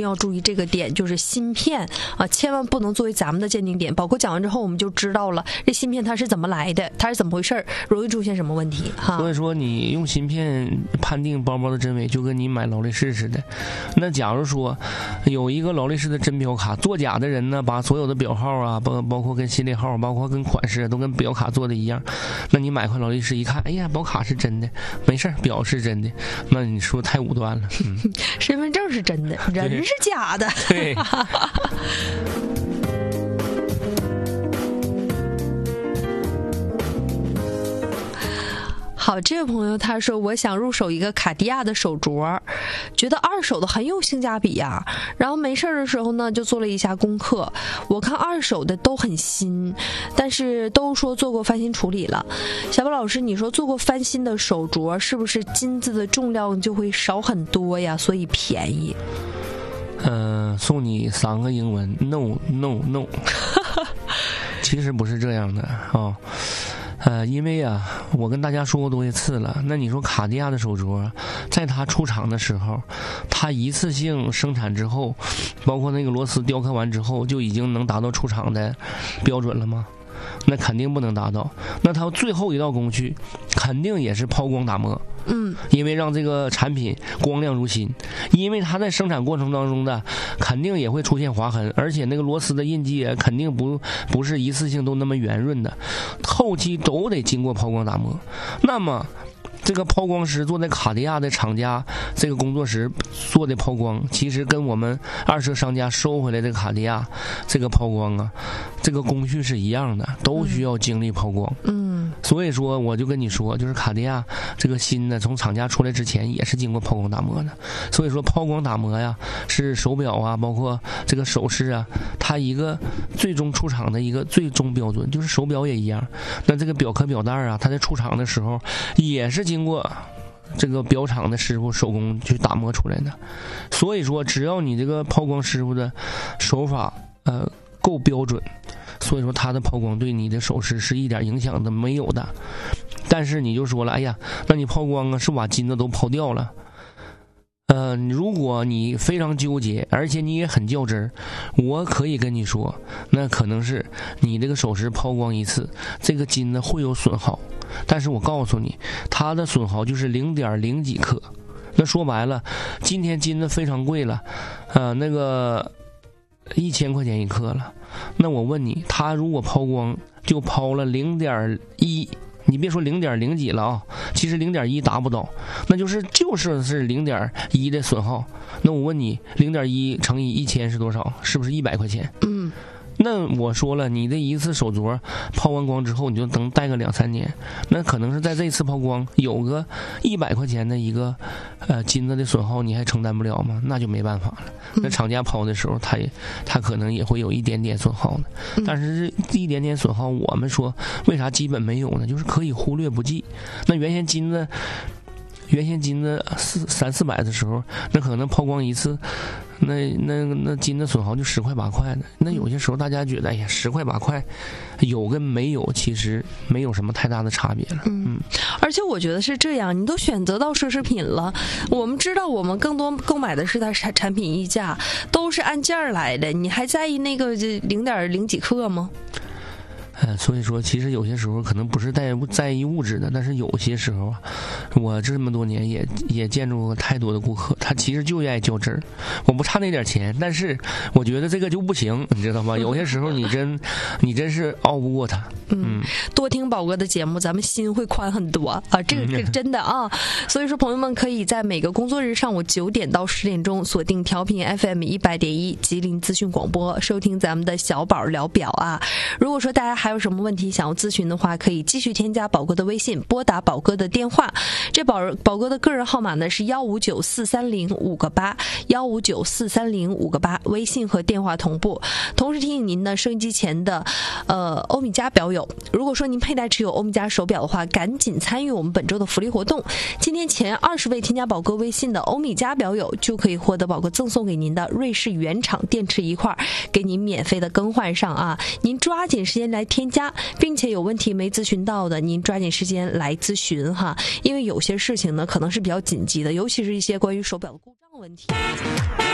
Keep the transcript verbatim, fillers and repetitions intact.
定要注意这个点，就是芯片啊，千万不能作为咱们的鉴定点。宝哥讲完之后，我们就知道了这芯片它是怎么来的，它是怎么回事，容易出现什么问题哈。 所以说，你用芯片判定包包的真伪，就跟你买劳力士似的。那假如说有一个劳力士的真表卡，作假的人呢，把所有的表号啊，包包括跟系列号，包括跟款式都跟表卡做的一样，那你买块劳力士一看，哎呀，表卡是真的，没事，表是真的，那你说太武断了。嗯， 身份证是真的，人是假的。 对。 好，这位朋友他说，我想入手一个卡地亚的手镯，觉得二手的很有性价比呀、啊。然后没事的时候呢，就做了一下功课。我看二手的都很新，但是都说做过翻新处理了。小宝老师，你说做过翻新的手镯，是不是金子的重量就会少很多呀？所以便宜。 嗯、呃，送你三个英文 ，no no no。其实不是这样的啊。哦呃，因为啊，我跟大家说过多少次了，那你说卡地亚的手镯，在它出厂的时候，它一次性生产之后，包括那个螺丝雕刻完之后，就已经能达到出厂的标准了吗？那肯定不能达到。那它最后一道工序，肯定也是抛光打磨。 嗯， 因为让这个产品光亮如新，因为它在生产过程当中的肯定也会出现划痕，而且那个螺丝的印记肯定不不是一次性都那么圆润的，后期都得经过抛光打磨。那么这个抛光师坐在卡地亚的厂家这个工作室做的抛光，其实跟我们二手商家收回来的卡地亚这个抛光啊，这个工序是一样的，都需要经历抛光。 嗯， 所以说我就跟你说，就是卡地亚这个新的从厂家出来之前也是经过抛光打磨的。所以说抛光打磨呀，是手表啊，包括这个首饰啊，它一个最终出厂的一个最终标准，就是手表也一样。那这个表壳表带啊，它在出厂的时候也是经过这个表厂的师傅手工去打磨出来的。所以说只要你这个抛光师傅的手法呃够标准，所以说他的抛光对你的首饰是一点影响都没有的。但是你就说了，哎呀，那你抛光啊是把金子都抛掉了。呃，如果你非常纠结，而且你也很较真儿，我可以跟你说，那可能是你这个首饰抛光一次，这个金子会有损耗。但是我告诉你，它的损耗就是零点零几克。那说白了，今天金子非常贵了，呃，那个一千块钱一克了。那我问你，它如果抛光就抛了零点一。你别说零点零几了啊，其实零点一达不到，那就是就是是零点一的损耗。那我问你，零点一乘以一千是多少？是不是一百块钱？ 嗯。 那我说了，你的一次手镯抛完光之后，你就能戴个两三年。那可能是在这次抛光有个一百块钱的一个呃金子的损耗，你还承担不了吗？那就没办法了。那厂家抛的时候，他也他可能也会有一点点损耗的。但是这一点点损耗，我们说为啥基本没有呢？就是可以忽略不计。那原先金子。原先金子四三四百的时候，那可能抛光一次，那那那金子损耗就十块八块的。那有些时候大家觉得，哎呀，十块八块，有跟没有其实没有什么太大的差别了。 嗯，而且我觉得是这样，你都选择到奢侈品了，我们知道我们更多购买的是它产产品溢价，都是按件儿来的，你还在意那个零点零几克吗？ 呃，所以说，其实有些时候可能不是在在意物质的，但是有些时候啊，我这么多年也也见着过太多的顾客，他其实就爱较真儿。我不差那点钱，但是我觉得这个就不行，你知道吗？有些时候你真你真是熬不过他。 嗯，多听宝哥的节目，咱们心会宽很多啊！这个这个真的啊，所以说朋友们可以在每个工作日上午九点到十点钟锁定调频 F M 一百点一吉林资讯广播，收听咱们的小宝聊表啊。如果说大家还有什么问题想要咨询的话，可以继续添加宝哥的微信，拨打宝哥的电话。这宝宝哥的个人号码呢是幺五九四三零五个八，幺五九四三零五个八，微信和电话同步。同时提醒您呢，收音机前的呃欧米茄表友。如果说您佩戴持有欧米茄手表的话，赶紧参与我们本周的福利活动。今天前二十位添加宝哥微信的欧米茄表友，就可以获得宝哥赠送给您的瑞士原厂电池一块，给您免费的更换上啊！您抓紧时间来添加，并且有问题没咨询到的，您抓紧时间来咨询哈，因为有些事情呢可能是比较紧急的，尤其是一些关于手表的故障问题。